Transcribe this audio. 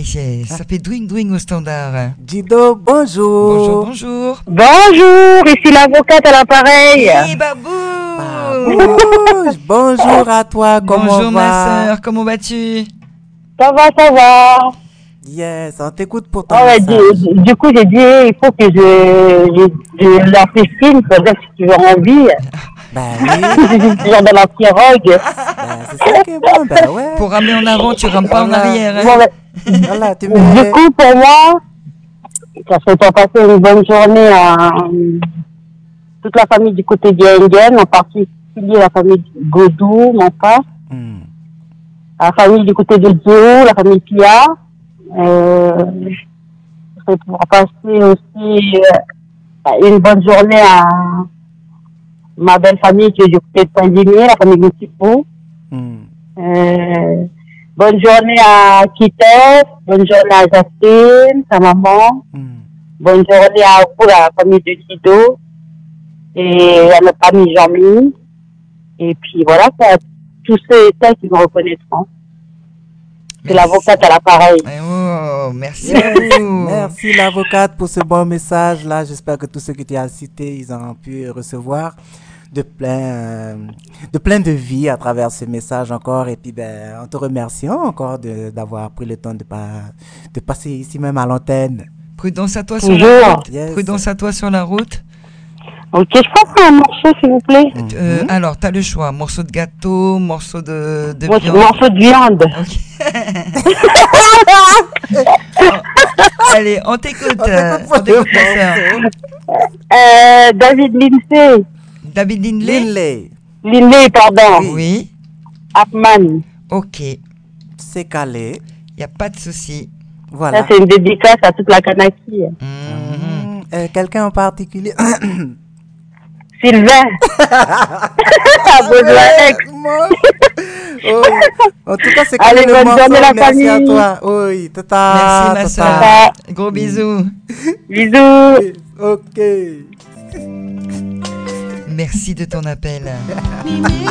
Ça fait douing au standard. Dido, bonjour. Bonjour. Bonjour, ici l'avocate à l'appareil. Hey, Babou. Bonjour à toi, comment Bonjour va? ma sœur, comment vas-tu? Ça va. Yes, on t'écoute pour ton Ouais, message. du coup, j'ai dit, il faut que je la fais signe, peut-être que tu as envie. Ben oui, Je suis toujours dans la pirogue. ben, c'est ça qui est bon, ben ouais. Pour ramener en avant, tu rames pas en Voilà. arrière. Hein? Bon, Voilà, tu du mets... coup, pour moi, ça fait pour passer une bonne journée à toute la famille du côté d'Yengen, en particulier la famille Godou, mon père, la famille du côté de Dieu, la famille Pia. C'est pour passer aussi une bonne journée à ma belle famille qui est du côté de Saint-Denis, la famille Goutipou. Bonne journée à Kitef, bonne journée à Jacqueline, sa maman. Bonne journée à vous, la famille de Dido, et à notre famille Jean-Mi. Et puis voilà, c'est à tous ceux et celles qui me reconnaîtront. C'est l'avocate à l'appareil. Oh, merci Yes. beaucoup. Merci l'avocate pour ce bon message là. J'espère que tous ceux que tu as cités, ils ont pu recevoir de plein de vie à travers ce message encore. Et puis ben, on te remercie encore d'avoir pris le temps de passer ici même à l'antenne. Prudence à toi sur la route. Yes. Prudence à toi sur la route. Ok, je prends un morceau, s'il vous plaît. Alors, t'as le choix. Morceau de gâteau, morceau de viande. Morceau de viande. Ok. Allez, on t'écoute. On t'écoute, ma sœur. David Lindsay. David Lindley. Linley, pardon. Oui. Apman. Ok. C'est calé. Y a pas de souci. Voilà. Ça, c'est une dédicace à toute la Kanaki. Quelqu'un en particulier? Sylvain. À Besoin-Ex. Oh, en tout cas, c'est quand Allez, même le bonne morceau. journée, la Merci à famille. toi. Oui, tata. Merci, ma tata. sœur. Gros bisous. Bisous. Ok. Merci de ton appel.